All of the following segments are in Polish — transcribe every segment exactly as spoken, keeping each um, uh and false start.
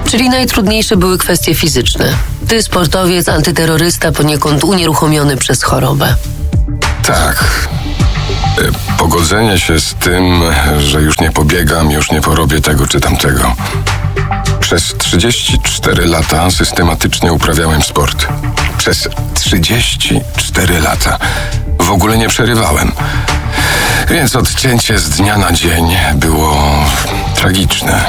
Czyli najtrudniejsze były kwestie fizyczne. Ty, sportowiec, antyterrorysta, poniekąd unieruchomiony przez chorobę. Tak. Pogodzenie się z tym, że już nie pobiegam, już nie porobię tego czy tamtego. Przez trzydzieści cztery lata systematycznie uprawiałem sport. Przez trzydzieści cztery lata. W ogóle nie przerywałem. Więc odcięcie z dnia na dzień było tragiczne.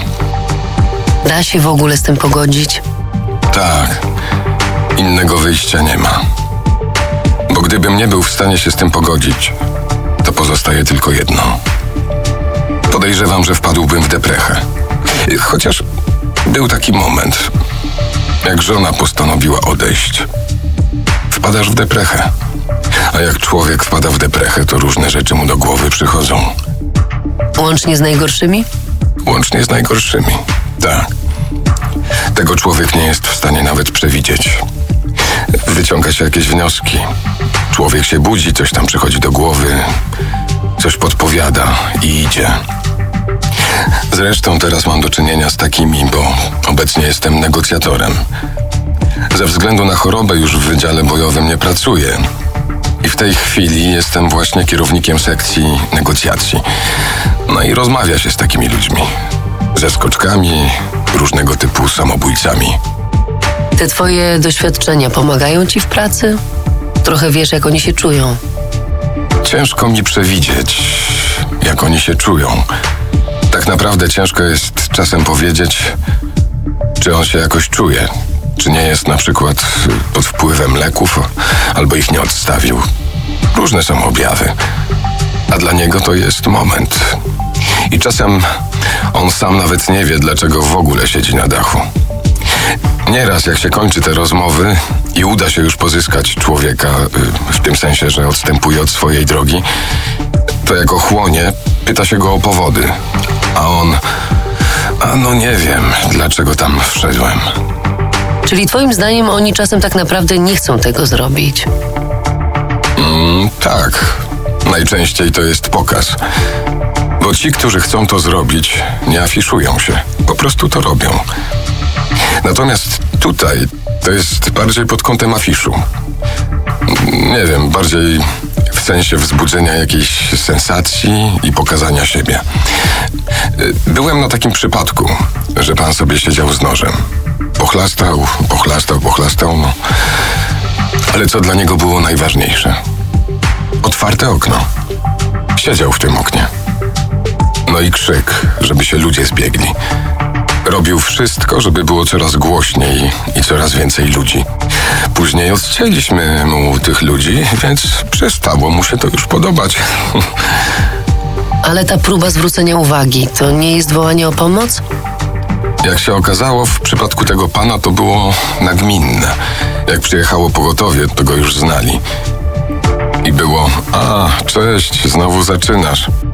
Da się w ogóle z tym pogodzić? Tak. Innego wyjścia nie ma. Bo gdybym nie był w stanie się z tym pogodzić, to pozostaje tylko jedno. Podejrzewam, że wpadłbym w deprechę. Chociaż był taki moment, jak żona postanowiła odejść. Wpadasz w deprechę. A jak człowiek wpada w deprechę, to różne rzeczy mu do głowy przychodzą. Łącznie z najgorszymi? Łącznie z najgorszymi, tak. Tego człowiek nie jest w stanie nawet przewidzieć. Wyciąga się jakieś wnioski. Człowiek się budzi, coś tam przychodzi do głowy, coś podpowiada i idzie. Zresztą teraz mam do czynienia z takimi, bo obecnie jestem negocjatorem. Ze względu na chorobę już w wydziale bojowym nie pracuję. I w tej chwili jestem właśnie kierownikiem sekcji negocjacji. No i rozmawia się z takimi ludźmi. Ze skoczkami, różnego typu samobójcami. Te twoje doświadczenia pomagają ci w pracy? Trochę wiesz, jak oni się czują. Ciężko mi przewidzieć, jak oni się czują. Tak naprawdę ciężko jest czasem powiedzieć, czy on się jakoś czuje. Czy nie jest na przykład pod wpływem leków, albo ich nie odstawił. Różne są objawy. A dla niego to jest moment. I czasem on sam nawet nie wie, dlaczego w ogóle siedzi na dachu. Nieraz jak się kończy te rozmowy i uda się już pozyskać człowieka, w tym sensie, że odstępuje od swojej drogi, to jak ochłonie, pyta się go o powody. A on, a no nie wiem, dlaczego tam wszedłem. Czyli twoim zdaniem oni czasem tak naprawdę nie chcą tego zrobić? Mm, tak. Najczęściej to jest pokaz. Bo ci, którzy chcą to zrobić, nie afiszują się. Po prostu to robią. Natomiast tutaj to jest bardziej pod kątem afiszu. Nie wiem, bardziej w sensie wzbudzenia jakiejś sensacji i pokazania siebie. Byłem na takim przypadku, że pan sobie siedział z nożem. Pochlastał, pochlastał, pochlastał, no. Ale co dla niego było najważniejsze? Otwarte okno. Siedział w tym oknie. No i krzyk, żeby się ludzie zbiegli. Robił wszystko, żeby było coraz głośniej i coraz więcej ludzi. Później odcięliśmy mu tych ludzi, więc przestało mu się to już podobać. Ale ta próba zwrócenia uwagi, to nie jest wołanie o pomoc? Jak się okazało, w przypadku tego pana to było nagminne. Jak przyjechało pogotowie, to go już znali. I było, a, cześć, znowu zaczynasz.